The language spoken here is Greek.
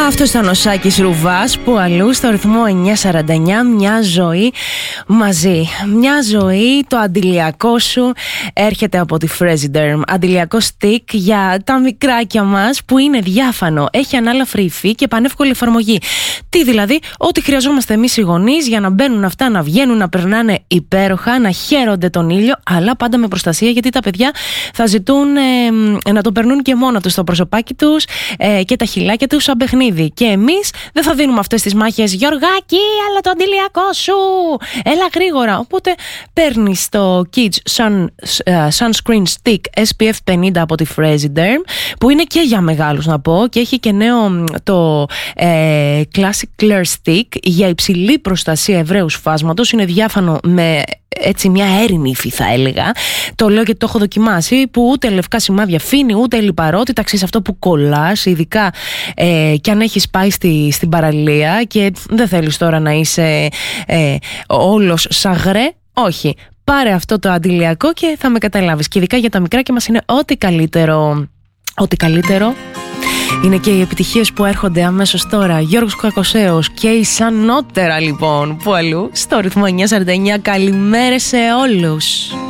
Αυτός ήταν ο Σάκης Ρουβάς, που αλλού στο ρυθμό 949, μια ζωή μαζί. Μια ζωή, το αντιλιακό σου έρχεται από τη Fresiderm. Αντιλιακό stick για τα μικράκια μας που είναι διάφανο, έχει ανάλαφρη υφή και πανεύκολη εφαρμογή. Τι δηλαδή? Ό,τι χρειαζόμαστε εμείς οι γονείς για να μπαίνουν αυτά, να βγαίνουν, να περνάνε υπέροχα, να χαίρονται τον ήλιο, αλλά πάντα με προστασία, γιατί τα παιδιά θα ζητούν να το περνούν και μόνο τους στο προσωπάκι τους και τα χειλάκια τους σαν παιχνίδι. Και εμείς δεν θα δίνουμε αυτές τις μάχες. Γιωργάκη, αλλά το αντιλιακό σου, έλα γρήγορα. Οπότε παίρνεις το Kids Sunscreen Stick SPF 50 από τη Fresiderm, που είναι και για μεγάλους να πω, και έχει και νέο το Classic Clear Stick για υψηλή προστασία ευρέους φάσματος. Είναι διάφανο με έτσι μια έρημη υφή, θα έλεγα. Το λέω γιατί το έχω δοκιμάσει, που ούτε λευκά σημάδια αφήνει, ούτε λιπαρότητα. Ξέρεις, αυτό που κολλάς, ειδικά κι αν έχεις πάει στην παραλία και δεν θέλεις τώρα να είσαι όλος σαγρέ. Όχι, πάρε αυτό το αντιλιακό και θα με καταλάβεις. Και ειδικά για τα μικράκια μας είναι ό,τι καλύτερο. Ό,τι καλύτερο. Είναι και οι επιτυχίες που έρχονται αμέσως τώρα. Γιώργος Κακοσέος και η Σανότερα, λοιπόν, που αλλού στο ρυθμό 949. Καλημέρες σε όλους.